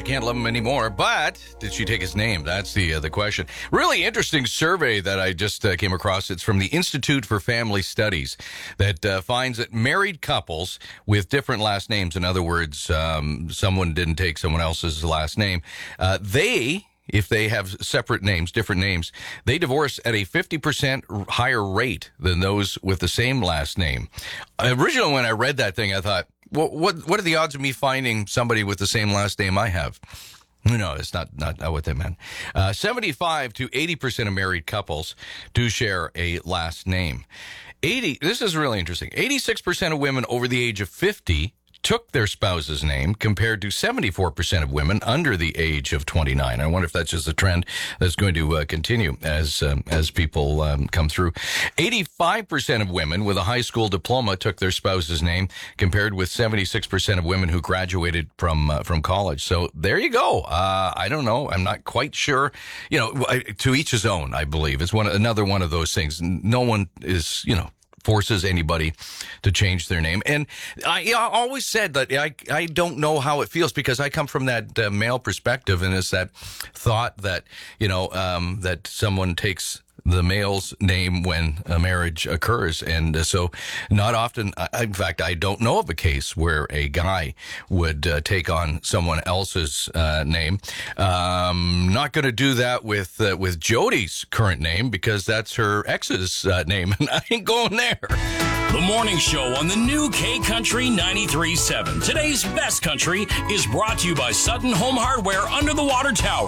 She can't love him anymore, but did she take his name? That's the question. Really interesting survey that I just came across. It's from the Institute for Family Studies that finds that married couples with different last names, in other words, someone didn't take someone else's last name, if they have separate names, different names, they divorce at a 50% higher rate than those with the same last name. Originally, when I read that thing, I thought, well, what are the odds of me finding somebody with the same last name I have? No, it's not what that meant. 75 to 80% of married couples do share a last name. This is really interesting. 86% of women over the age of 50 took their spouse's name, compared to 74% of women under the age of 29. I wonder if that's just a trend that's going to continue as people come through. 85% of women with a high school diploma took their spouse's name, compared with 76% of women who graduated from college. So there you go. I don't know. I'm not quite sure. To each his own, I believe. It's another one of those things. No one is, forces anybody to change their name. And I always said that I don't know how it feels, because I come from that male perspective, and it's that thought that, that someone takes the male's name when a marriage occurs. And so not often, in fact, I don't know of a case where a guy would take on someone else's name. Not going to do that with Jody's current name, because that's her ex's name, and I ain't going there. The morning show on the new K Country 93.7. Today's best country is brought to you by Sutton Home Hardware under the water tower.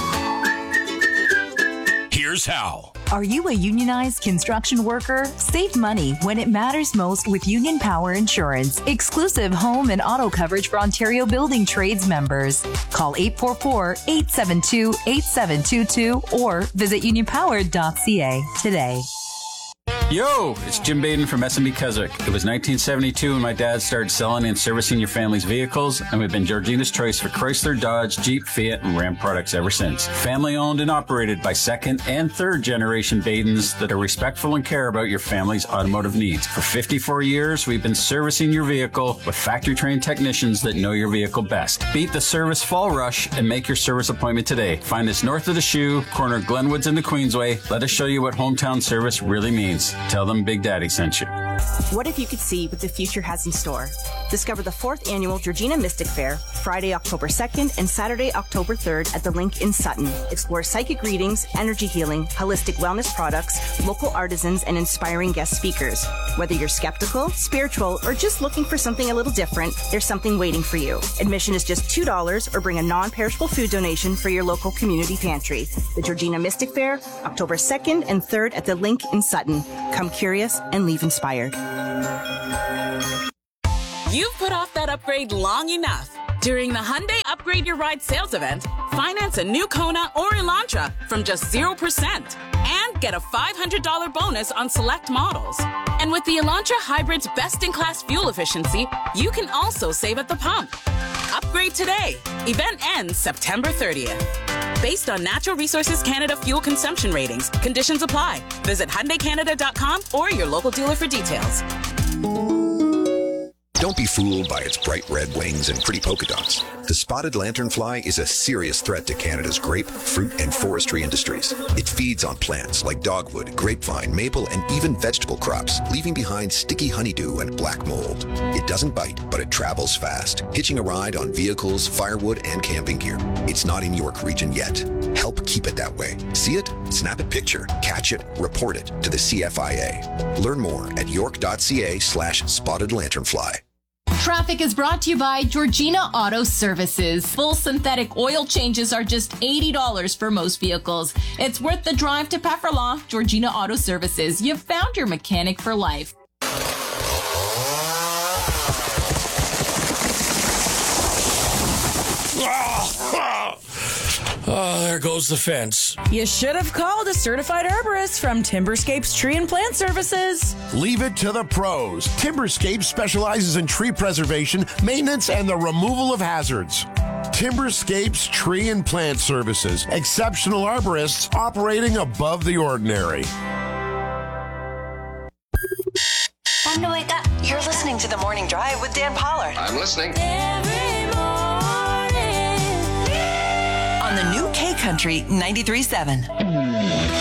Here's how. Are you a unionized construction worker? Save money when it matters most with Union Power Insurance. Exclusive home and auto coverage for Ontario Building Trades members. Call 844-872-8722 or visit unionpower.ca today. Yo, it's Jim Baden from S&B Keswick. It was 1972 when my dad started selling and servicing your family's vehicles, and we've been Georgina's choice for Chrysler, Dodge, Jeep, Fiat, and Ram products ever since. Family owned and operated by second and third generation Badens that are respectful and care about your family's automotive needs. For 54 years, we've been servicing your vehicle with factory trained technicians that know your vehicle best. Beat the service fall rush and make your service appointment today. Find us north of the Shoe, corner Glenwoods and the Queensway. Let us show you what hometown service really means. Tell them Big Daddy sent you. What if you could see what the future has in store? Discover the 4th annual Georgina Mystic Fair, Friday, October 2nd and Saturday, October 3rd at the Link in Sutton. Explore psychic readings, energy healing, holistic wellness products, local artisans, and inspiring guest speakers. Whether you're skeptical, spiritual, or just looking for something a little different, there's something waiting for you. Admission is just $2 or bring a non-perishable food donation for your local community pantry. The Georgina Mystic Fair, October 2nd and 3rd at the Link in Sutton. Come curious and leave inspired. You've put off that upgrade long enough. During the Hyundai Upgrade Your Ride sales event, finance a new Kona or Elantra from just 0% and get a $500 bonus on select models. And with the Elantra Hybrid's best-in-class fuel efficiency, you can also save at the pump. Upgrade today. Event ends September 30th. Based on Natural Resources Canada fuel consumption ratings, conditions apply. Visit HyundaiCanada.com or your local dealer for details. Don't be fooled by its bright red wings and pretty polka dots. The spotted lanternfly is a serious threat to Canada's grape, fruit, and forestry industries. It feeds on plants like dogwood, grapevine, maple, and even vegetable crops, leaving behind sticky honeydew and black mold. It doesn't bite, but it travels fast, hitching a ride on vehicles, firewood, and camping gear. It's not in York Region yet. Help keep it that way. See it? Snap a picture, catch it, report it to the CFIA. Learn more at york.ca/spotted lanternfly. Traffic is brought to you by Georgina Auto Services. Full synthetic oil changes are just $80 for most vehicles. It's worth the drive to Pefferlaw. Georgina Auto Services. You've found your mechanic for life. Oh, there goes the fence. You should have called a certified arborist from Timberscapes Tree and Plant Services. Leave it to the pros. Timberscapes specializes in tree preservation, maintenance, and the removal of hazards. Timberscapes Tree and Plant Services. Exceptional arborists operating above the ordinary. Time to wake up. You're listening to The Morning Drive with Dan Pollard. I'm listening. Every morning. on the new K Country 93.7.